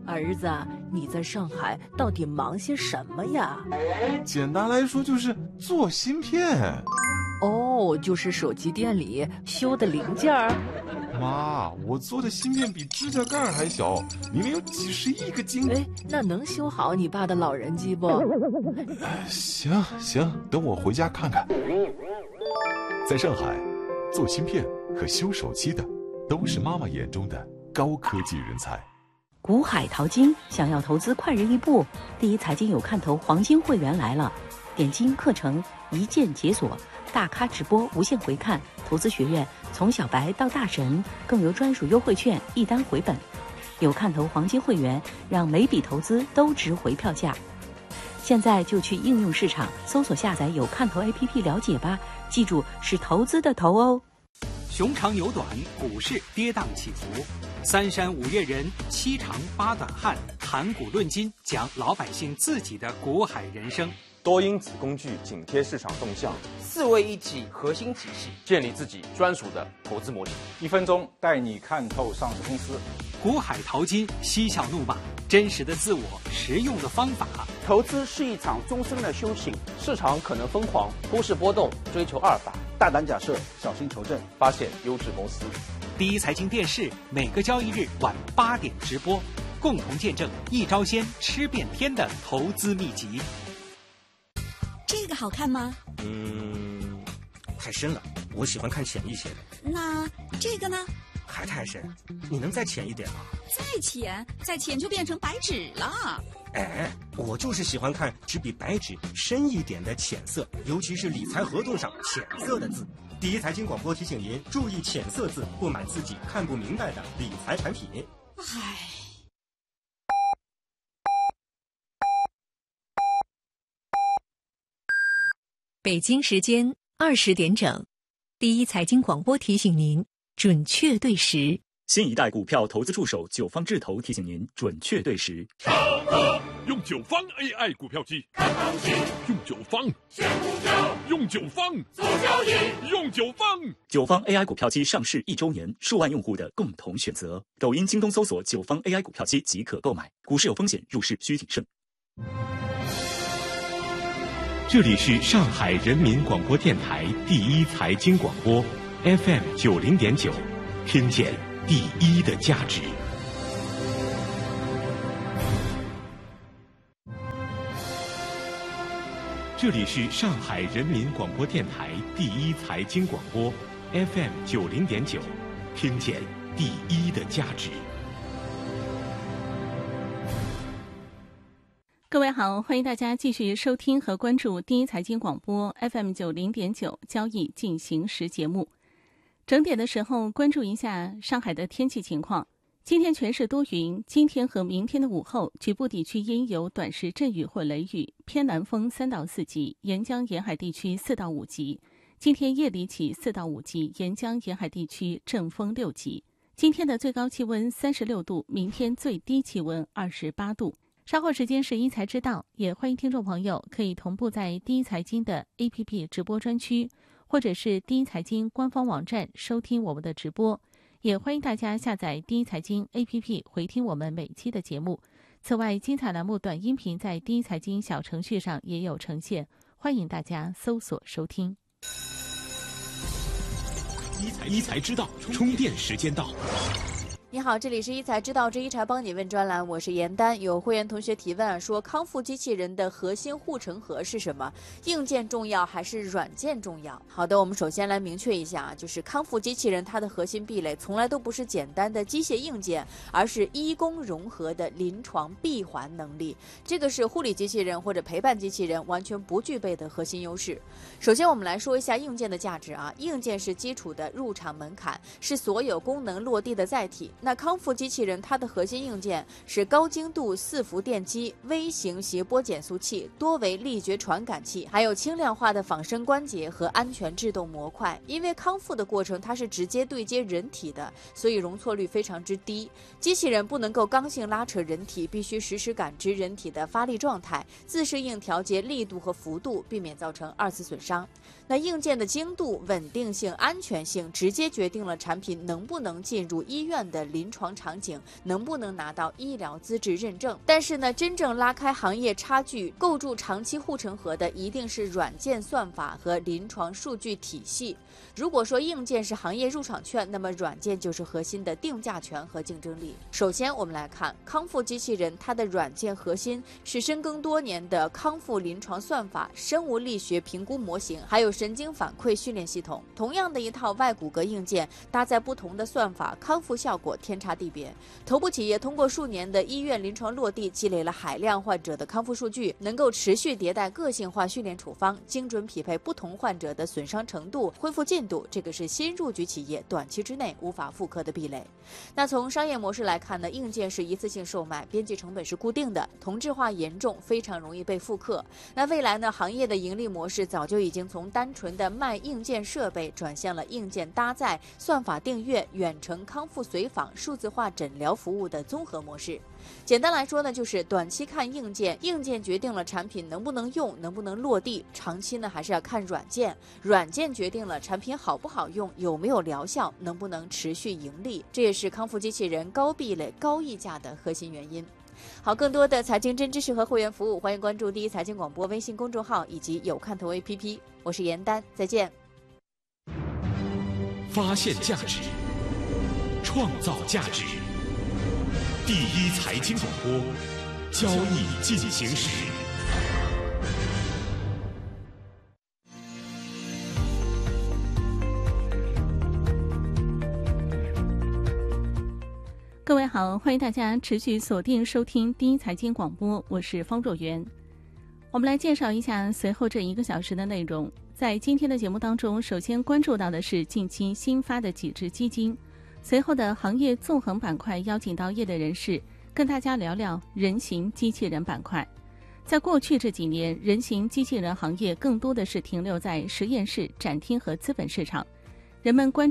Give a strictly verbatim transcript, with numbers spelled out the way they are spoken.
儿子，你在上海到底忙些什么呀？ 简单来说就是做芯片。 哦，就是手机店里修的零件儿。 妈，我做的芯片比指甲盖还小，里面有几十亿个晶。 哎，那能修好你爸的老人机不？ 行行，等我回家看看。 在上海，做芯片和修手机的都是妈妈眼中的高科技人才。 股海淘金，想要投资快人一步，第一财经有看头黄金会员来了，点金课程一键解锁，大咖直播无限回看，投资学院从小白到大神，更有专属优惠券一单回本。有看头黄金会员，让每笔投资都值回票价。现在就去应用市场搜索下载有看头 A P P 了解吧，记住是投资的投哦。 熊长牛短，股市跌宕起伏，三山五岳人，七长八短汉，谈股论金，讲老百姓自己的股海人生。 多因子工具紧贴市场动向， 四位一体核心体系， 建立自己专属的投资模型。 一分钟带你看透上市公司。 股海淘金，嬉笑怒骂，真实的自我，实用的方法。 投资是一场终身的修行，市场可能疯狂，股市波动，追求阿尔法， 大胆假设，小心求证， 发现优质公司。 第一财经电视每个交易日晚八点直播，共同见证一招鲜吃遍天的投资秘籍。 这个好看吗？ 嗯，太深了，我喜欢看浅一些的。 那这个呢？ 还太深，你能再浅一点吗？ 再浅，再浅就变成白纸了。 哎，我就是喜欢看只比白纸深一点的浅色，尤其是理财合同上浅色的字。第一财经广播提醒您注意浅色字，不买自己看不明白的理财产品。 唉。 北京时间二十点整，第一财经广播提醒您准确对时。 新一代股票投资助手九方智投提醒您准确对时。 用九方 A I 股票机看行情，用九方选股票，用九方做交易，用九方。 九方 A I 股票机上市一周年，数万用户的共同选择。抖音、京东搜索九方 A I 股票机即可购买。股市有风险，入市需谨慎。 这里是上海人民广播电台第一财经广播 F M 九零点九，听见第一的价值。这里是上海人民广播电台第一财经广播 F M 九零点九，听见第一的价值。 各位好，欢迎大家继续收听和关注第一财经广播 F M 九零点九交易进行时节目。整点的时候关注一下上海的天气情况。今天全市多云，今天和明天的午后局部地区阴有短时阵雨或雷雨，偏南风三到四级，沿江沿海地区四到五级。今天夜里起四到五级，沿江沿海地区阵风六级。今天的最高气温三十六度，明天最低气温二十八度。稍后时间是一财知道，也欢迎听众朋友可以同步在第一财经的 A P P 直播专区，或者是第一财经官方网站收听我们的直播。也欢迎大家下载第一财经 A P P 回听我们每期的节目。此外，精彩栏目短音频在第一财经小程序上也有呈现，欢迎大家搜索收听。 一财知道，充电时间到。 你好，这里是一财知道之一财帮你问专栏，我是严丹。有会员同学提问说，康复机器人的核心护城河是什么？硬件重要还是软件重要？好的，我们首先来明确一下啊，就是康复机器人它的核心壁垒从来都不是简单的机械硬件，而是医工融合的临床闭环能力。这个是护理机器人或者陪伴机器人完全不具备的核心优势。首先我们来说一下硬件的价值啊，硬件是基础的入场门槛，是所有功能落地的载体。那康复机器人它的核心硬件是高精度四伏电机、微型谐波减速器、多维力觉传感器，还有轻量化的仿生关节和安全制动模块。因为康复的过程它是直接对接人体的，所以容错率非常之低。机器人不能够刚性拉扯人体，必须实时感知人体的发力状态，自适应调节力度和幅度，避免造成二次损伤。 那硬件的精度、稳定性、安全性，直接决定了产品能不能进入医院的临床场景，能不能拿到医疗资质认证。但是呢，真正拉开行业差距、构筑长期护城河的，一定是软件算法和临床数据体系。如果说硬件是行业入场券，那么软件就是核心的定价权和竞争力。首先，我们来看康复机器人，它的软件核心是深耕多年的康复临床算法、生物力学评估模型，还有神经反馈训练系统。同样的一套外骨骼硬件，搭载不同的算法，康复效果天差地别。头部企业通过数年的医院临床落地，积累了海量患者的康复数据，能够持续迭代个性化训练处方，精准匹配不同患者的损伤程度、恢复进度，这个是新入局企业短期之内无法复刻的壁垒。那从商业模式来看呢，硬件是一次性售卖，边际成本是固定的，同质化严重，非常容易被复刻。那未来呢，行业的盈利模式早就已经从单纯的卖硬件设备转向了硬件搭载、算法订阅、远程康复随访、数字化诊疗服务的综合模式。简单来说呢，就是短期看硬件，硬件决定了产品能不能用，能不能落地；长期呢，还是要看软件，软件决定了产品好不好用，有没有疗效，能不能持续盈利。这也是康复机器人高壁垒、高溢价的核心原因。好，更多的财经真知识和会员服务，欢迎关注第一财经广播微信公众号以及有看头 A P P。我是严丹，再见。 发现价值，创造价值。第一财经广播，交易进行时。 各位好，欢迎大家持续锁定收听第一财经广播，我是方若媛。我们来介绍一下随后这一个小时的内容。在今天的节目当中，首先关注到的是近期新发的几只基金，随后的行业纵横板块邀请到业内人士跟大家聊聊人形机器人板块。在过去这几年，人形机器人行业更多的是停留在实验室、展厅和资本市场，人们关注